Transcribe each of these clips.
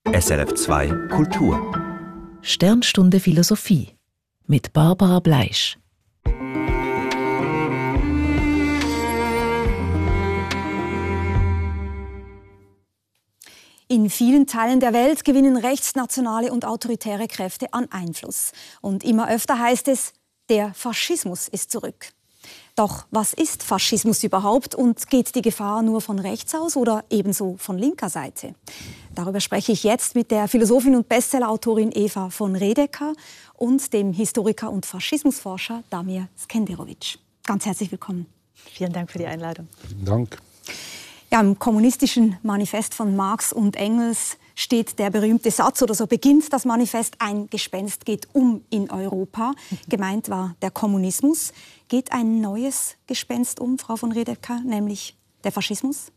SRF 2 Kultur. Sternstunde Philosophie mit Barbara Bleisch. In vielen Teilen der Welt gewinnen rechtsnationale und autoritäre Kräfte an Einfluss. Und immer öfter heißt es, der Faschismus ist zurück. Doch was ist Faschismus überhaupt und geht die Gefahr nur von rechts aus oder ebenso von linker Seite? Darüber spreche ich jetzt mit der Philosophin und Bestsellerautorin Eva von Redeker und dem Historiker und Faschismusforscher Damir Skenderovic. Ganz herzlich willkommen. Vielen Dank für die Einladung. Vielen Dank. Ja, im kommunistischen Manifest von Marx und Engels steht der berühmte Satz, oder so beginnt das Manifest: Ein Gespenst geht um in Europa. Gemeint war der Kommunismus. Geht ein neues Gespenst um, Frau von Redeker, nämlich der Faschismus?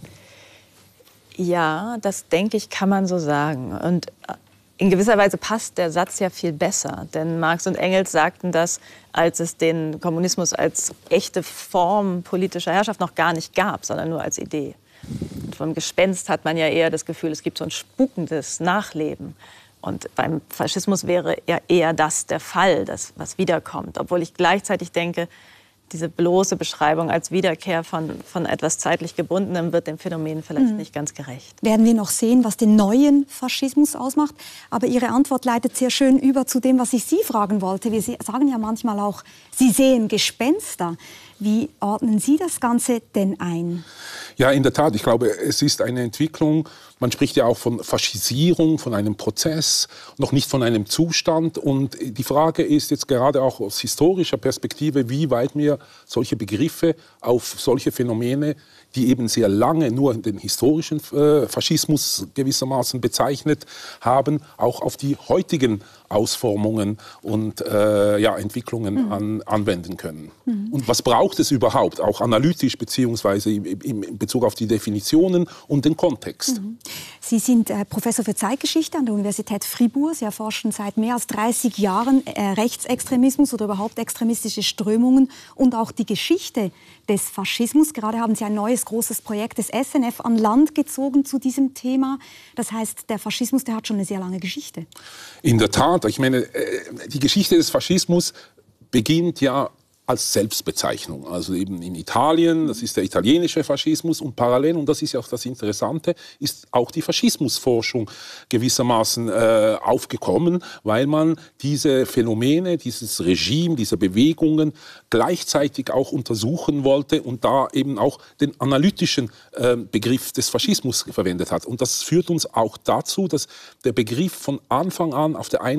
Ja, das denke ich, kann man so sagen. Und in gewisser Weise passt der Satz ja viel besser. Denn Marx und Engels sagten das, als es den Kommunismus als echte Form politischer Herrschaft noch gar nicht gab, sondern nur als Idee. Und vom Gespenst hat man ja eher das Gefühl, es gibt so ein spukendes Nachleben. Und beim Faschismus wäre ja eher das der Fall, das, was wiederkommt. Obwohl ich gleichzeitig denke, diese bloße Beschreibung als Wiederkehr von etwas zeitlich Gebundenem wird dem Phänomen vielleicht nicht ganz gerecht. Werden wir noch sehen, was den neuen Faschismus ausmacht. Aber Ihre Antwort leitet sehr schön über zu dem, was ich Sie fragen wollte. Wir sagen ja manchmal auch, Sie sehen Gespenster. Wie ordnen Sie das Ganze denn ein? Ja, in der Tat. Ich glaube, es ist eine Entwicklung. Man spricht ja auch von Faschisierung, von einem Prozess, noch nicht von einem Zustand. Und die Frage ist jetzt gerade auch aus historischer Perspektive, wie weit wir solche Begriffe auf solche Phänomene, die eben sehr lange nur den historischen Faschismus gewissermaßen bezeichnet haben, auch auf die heutigen Ausformungen und Entwicklungen anwenden können. Und was braucht es überhaupt, auch analytisch beziehungsweise in Bezug auf die Definitionen und den Kontext? Sie sind Professor für Zeitgeschichte an der Universität Fribourg. Sie erforschen seit mehr als 30 Jahren Rechtsextremismus oder überhaupt extremistische Strömungen und auch die Geschichte des Faschismus. Gerade haben Sie ein neues großes Projekt des SNF an Land gezogen zu diesem Thema. Das heißt, der Faschismus, der hat schon eine sehr lange Geschichte. In der Tat. Ich meine, die Geschichte des Faschismus beginnt ja als Selbstbezeichnung. Also eben in Italien, das ist der italienische Faschismus, und parallel, und das ist ja auch das Interessante, ist auch die Faschismusforschung gewissermaßen aufgekommen, weil man diese Phänomene, dieses Regime, diese Bewegungen gleichzeitig auch untersuchen wollte und da eben auch den analytischen Begriff des Faschismus verwendet hat. Und das führt uns auch dazu, dass der Begriff von Anfang an auf der einen